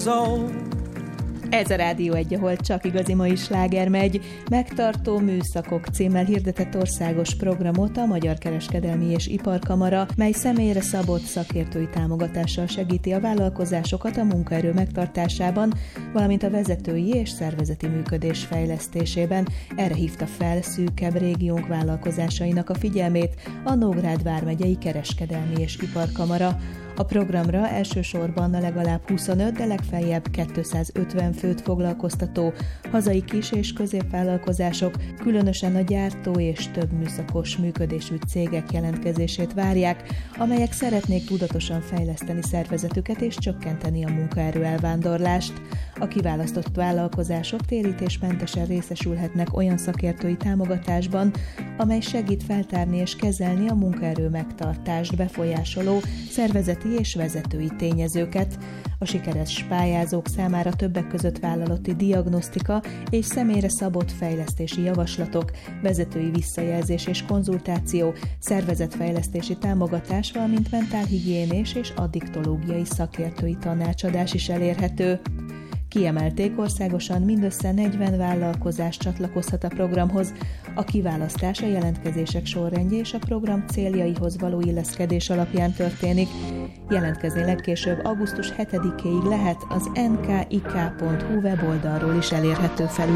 years old. Ez a Rádió 1, ahol csak igazi mai sláger megy. Megtartó műszakok címmel hirdetett országos programot a Magyar Kereskedelmi és Iparkamara, mely személyre szabott szakértői támogatással segíti a vállalkozásokat a munkaerő megtartásában, valamint a vezetői és szervezeti működés fejlesztésében. Erre hívta fel szűkebb régiónk vállalkozásainak a figyelmét a Nógrád vármegyei Kereskedelmi és Iparkamara. A programra elsősorban a legalább 25, de legfeljebb 250 főt foglalkoztató hazai kis- és középvállalkozások, különösen a gyártó és több műszakos működésű cégek jelentkezését várják, amelyek szeretnék tudatosan fejleszteni szervezetüket és csökkenteni a munkaerő elvándorlást. A kiválasztott vállalkozások térítésmentesen részesülhetnek olyan szakértői támogatásban, amely segít feltárni és kezelni a munkaerő megtartást befolyásoló szervezeti és vezetői tényezőket. A sikeres pályázók számára többek között vállalati diagnosztika és személyre szabott fejlesztési javaslatok, vezetői visszajelzés és konzultáció, szervezetfejlesztési támogatás, valamint mentálhigiénés és addiktológiai szakértői tanácsadás is elérhető. Kiemelték, országosan mindössze 40 vállalkozás csatlakozhat a programhoz. A kiválasztás a jelentkezések sorrendje és a program céljaihoz való illeszkedés alapján történik. Jelentkezni legkésőbb augusztus 7-ig lehet, az nkik.hu weboldalról is elérhető felül.